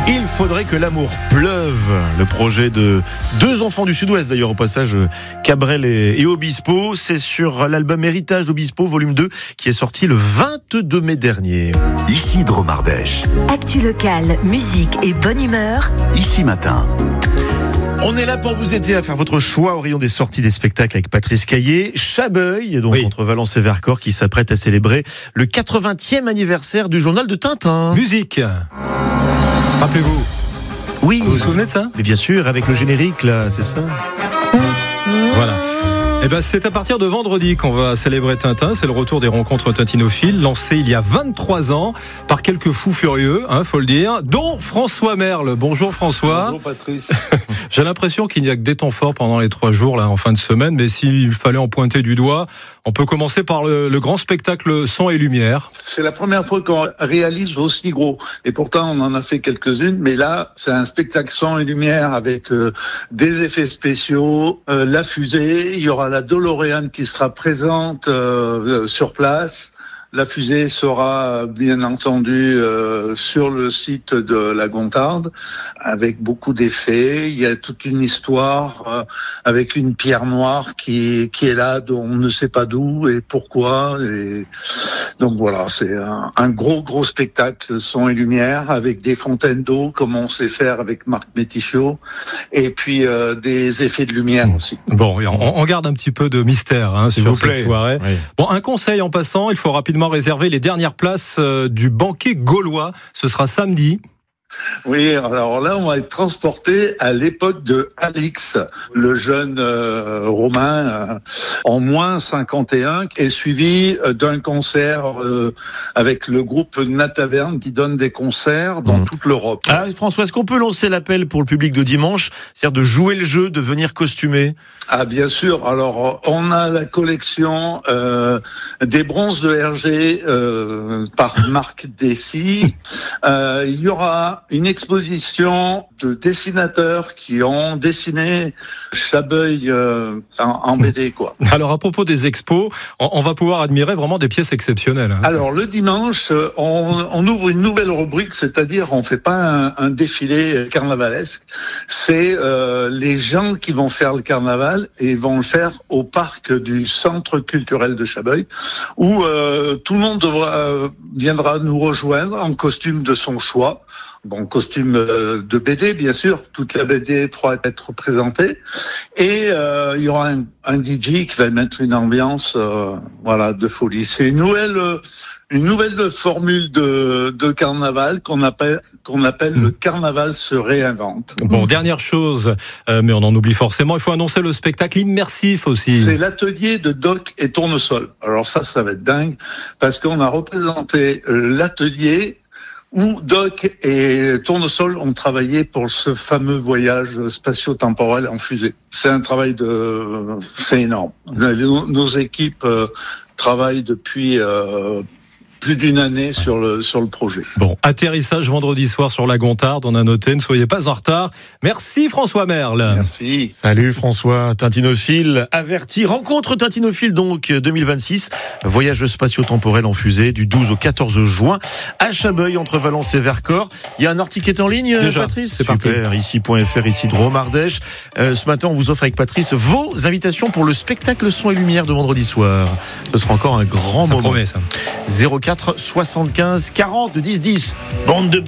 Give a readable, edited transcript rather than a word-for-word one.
Il faudrait que l'amour pleuve. Le projet de deux enfants du Sud-Ouest, d'ailleurs, au passage, Cabrel et Obispo. C'est sur l'album Héritage d'Obispo, volume 2, qui est sorti le 22 mai dernier. Ici Dromardèche. Actu locale, musique et bonne humeur. Ici Matin. On est là pour vous aider à faire votre choix au rayon des sorties des spectacles avec Patrice Caillé. Chabeuil, donc entre Valence et Vercors, qui s'apprête à célébrer le 80e anniversaire du journal de Tintin. Musique. Rappelez-vous. Oui. Vous vous souvenez de ça ? Mais bien sûr, avec le générique, là, c'est ça. Voilà. Eh ben, c'est à partir de vendredi qu'on va célébrer Tintin. C'est le retour des rencontres tintinophiles, lancé il y a 23 ans par quelques fous furieux, faut le dire, dont François Merle. Bonjour François. Bonjour Patrice. J'ai l'impression qu'il n'y a que des temps forts pendant les 3 jours là en fin de semaine, mais s'il fallait en pointer du doigt, on peut commencer par le grand spectacle son et lumière. C'est la première fois qu'on réalise aussi gros. Et pourtant, on en a fait quelques-unes. Mais là, c'est un spectacle son et lumière avec des effets spéciaux, la fusée. Il y aura la DeLorean qui sera présente sur place. La fusée sera bien entendu sur le site de la Gontarde avec beaucoup d'effets. Il y a toute une histoire avec une pierre noire qui est là, dont on ne sait pas d'où et pourquoi. Et donc voilà, c'est un gros spectacle son et lumière avec des fontaines d'eau comme on sait faire avec Marc Métichot et puis des effets de lumière aussi. Bon, on garde un petit peu de mystère sur cette soirée. Oui. Bon, un conseil en passant, il faut rapidement réserver les dernières places du banquet gaulois. Ce sera samedi. Oui, alors là, on va être transporté à l'époque de Alix, le jeune Romain, en moins 51, et suivi d'un concert avec le groupe Nataverne qui donne des concerts dans toute l'Europe. Ah, François, est-ce qu'on peut lancer l'appel pour le public de dimanche, c'est-à-dire de jouer le jeu, de venir costumer ? Ah, bien sûr. Alors, on a la collection des bronzes de Hergé par Marc Dessy. Il y aura une exposition de dessinateurs qui ont dessiné Chabeuil en BD, quoi. Alors, à propos des expos, on va pouvoir admirer vraiment des pièces exceptionnelles. Alors, le dimanche, on ouvre une nouvelle rubrique, c'est-à-dire on fait pas un défilé carnavalesque. C'est les gens qui vont faire le carnaval et vont le faire au parc du Centre culturel de Chabeuil, où tout le monde viendra nous rejoindre en costume de son choix. Bon, costume de BD, bien sûr. Toute la BD pourra être présentée. Et il y aura un DJ qui va mettre une ambiance de folie. C'est une nouvelle formule de carnaval qu'on appelle le carnaval se réinvente. Bon, dernière chose, mais on en oublie forcément, il faut annoncer le spectacle immersif aussi. C'est l'atelier de Doc et Tournesol. Alors ça va être dingue, parce qu'on a représenté l'atelier où Doc et Tournesol ont travaillé pour ce fameux voyage spatio-temporel en fusée. C'est un travail c'est énorme. Nos équipes travaillent depuis plus d'une année sur le projet. Bon, atterrissage vendredi soir sur la Gontarde, on a noté, ne soyez pas en retard. Merci François Merle. Merci. Salut François, Tintinophile averti. Rencontre Tintinophile donc 2026. Voyage spatio-temporel en fusée du 12 au 14 juin à Chabeuil entre Valence et Vercors. Il y a un article qui est en ligne, déjà, Patrice. C'est super, parti. Ici.fr, ici Dromardèche. Ce matin, on vous offre avec Patrice vos invitations pour le spectacle son et lumière de vendredi soir. Ce sera encore un grand moment. Ça promet ça. 04 75 40 10 10. Bande de